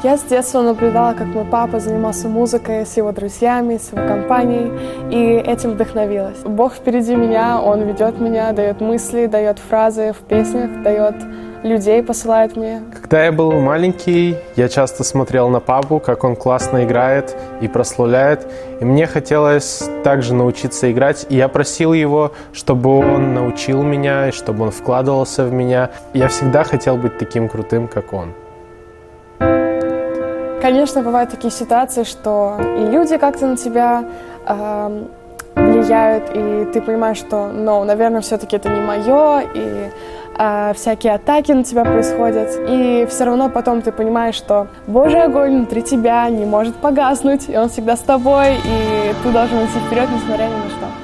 Я с детства наблюдала, как мой папа занимался музыкой с его друзьями, с его компанией, и этим вдохновилась. Бог впереди меня, Он ведет меня, дает мысли, дает фразы в песнях, дает людей, посылает мне. Когда я был маленький, я часто смотрел на папу, как он классно играет и прославляет, и мне хотелось также научиться играть, и я просил его, чтобы он научил меня, и чтобы он вкладывался в меня. Я всегда хотел быть таким крутым, как он. Конечно, бывают такие ситуации, что и люди как-то на тебя влияют, и ты понимаешь, что, наверное, все-таки это не мое, и всякие атаки на тебя происходят. И все равно потом ты понимаешь, что Божий огонь внутри тебя не может погаснуть, и Он всегда с тобой, и ты должен идти вперед, несмотря ни на что.